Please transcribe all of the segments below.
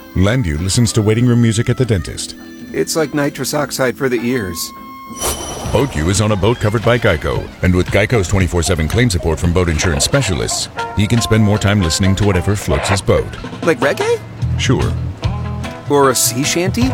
Landview listens to waiting room music at the dentist. It's like nitrous oxide for the ears. BoatU is on a boat covered by Geico, and with Geico's 24/7 claim support from boat insurance specialists, he can spend more time listening to whatever floats his boat. Like reggae? Sure. Or a sea shanty?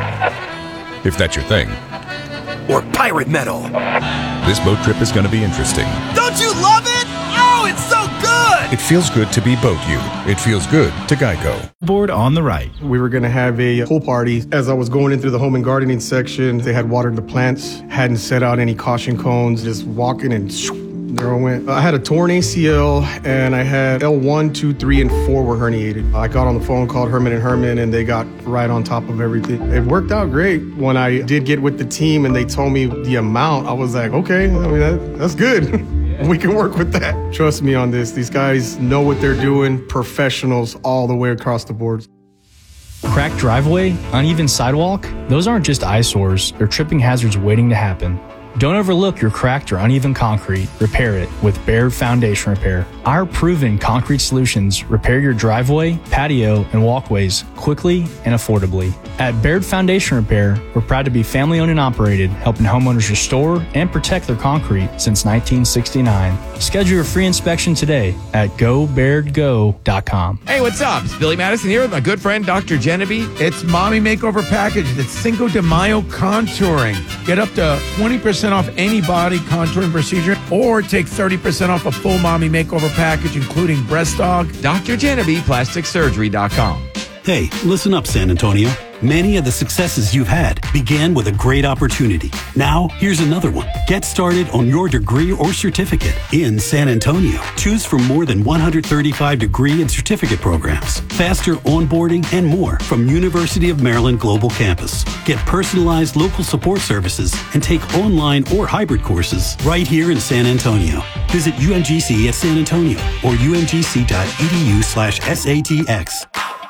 If that's your thing. Or pirate metal? This boat trip is going to be interesting. Don't you love it? Oh, it's so good! It feels good to be BoatU. It feels good to Geico. Board on the right. We were going to have a pool party. As I was going in through the home and gardening section, they had watered the plants, hadn't set out any caution cones, just walking and there I went. I had a torn ACL and I had L1, 2, 3, and 4 were herniated. I got on the phone, called Herman & Herman, and they got right on top of everything. It worked out great. When I did get with the team and they told me the amount, I was like, okay, I mean, that's good. We can work with that. Trust me on this. These guys know what they're doing, professionals all the way across the board. Cracked driveway, uneven sidewalk, those aren't just eyesores, they're tripping hazards waiting to happen. Don't overlook your cracked or uneven concrete. Repair it with Baird Foundation Repair. Our proven concrete solutions repair your driveway, patio, and walkways quickly and affordably. At Baird Foundation Repair, we're proud to be family-owned and operated, helping homeowners restore and protect their concrete since 1969. Schedule your free inspection today at GoBairdGo.com. Hey, what's up? It's Billy Madison here with my good friend Dr. Genevieve. It's Mommy Makeover Package. It's Cinco de Mayo Contouring. Get up to 20% off any body contouring procedure or take 30% off a full Mommy Makeover Package, including breast aug. Dr. Genevieve, PlasticSurgery.com. Hey, listen up, San Antonio. Many of the successes you've had began with a great opportunity. Now, here's another one. Get started on your degree or certificate in San Antonio. Choose from more than 135 degree and certificate programs, faster onboarding, and more from University of Maryland Global Campus. Get personalized local support services and take online or hybrid courses right here in San Antonio. Visit UMGC at San Antonio or umgc.edu/SATX.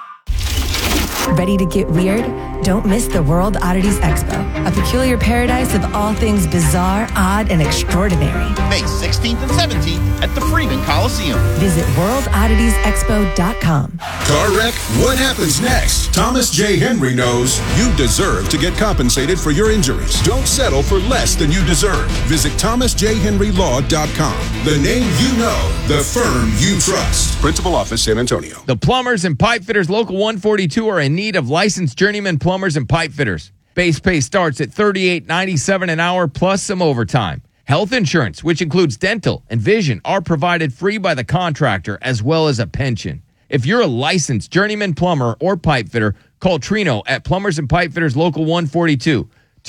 Ready to get weird? Don't miss the World Oddities Expo, a peculiar paradise of all things bizarre, odd, and extraordinary. May 16th and 17th at the Freeman Coliseum. Visit worldodditiesexpo.com. Car wreck? What happens next? Thomas J. Henry knows you deserve to get compensated for your injuries. Don't settle for less than you deserve. Visit thomasjhenrylaw.com. The name you know, the firm you trust. Principal Office, San Antonio. The Plumbers and Pipe Fitters Local 142 are in need of licensed journeyman plumbers and pipe fitters. Base pay starts at $38.97 an hour plus some overtime. Health insurance, which includes dental and vision, are provided free by the contractor as well as a pension. If you're a licensed journeyman plumber or pipe fitter, call Trino at Plumbers and Pipe Fitters Local 142,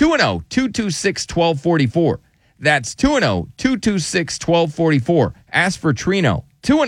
210-226-1244. That's 210-226-1244. Ask for Trino,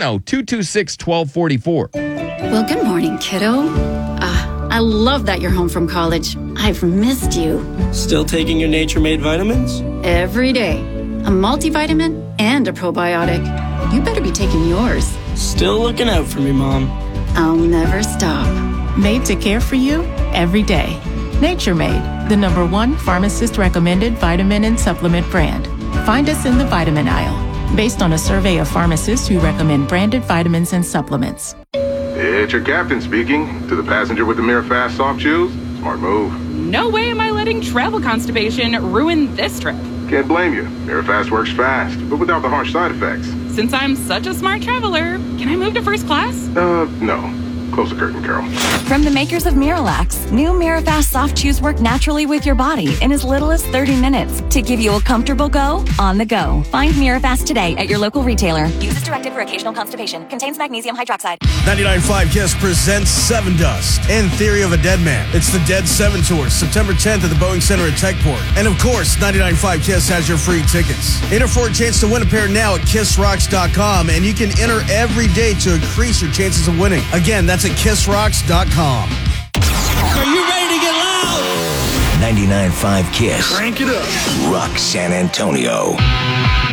210-226-1244. Well, good morning, kiddo. I love that you're home from college. I've missed you. Still taking your Nature Made vitamins? Every day. A multivitamin and a probiotic. You better be taking yours. Still looking out for me, Mom. I'll never stop. Made to care for you every day. Nature Made, the #1 pharmacist-recommended vitamin and supplement brand. Find us in the vitamin aisle, based on a survey of pharmacists who recommend branded vitamins and supplements. It's your captain speaking. To the passenger with the Mirror Fast soft shoes, smart move. No way am I letting travel constipation ruin this trip. Can't blame you. Mirror Fast works fast, but without the harsh side effects. Since I'm such a smart traveler, can I move to first class? No. Close the curtain, Carol. From the makers of Miralax, new Mirafast soft chews work naturally with your body in as little as 30 minutes to give you a comfortable go on the go. Find Mirafast today at your local retailer. Use as directed for occasional constipation. Contains magnesium hydroxide. 99.5 KISS presents Seven Dust and Theory of a Dead Man. It's the Dead 7 Tour, September 10th at the Boeing Center at Techport. And of course, 99.5 KISS has your free tickets. Enter for a chance to win a pair now at KissRocks.com, and you can enter every day to increase your chances of winning. Again, that's at KissRocks.com. Are you ready to get loud? 99.5 KISS. Crank it up. Rock San Antonio.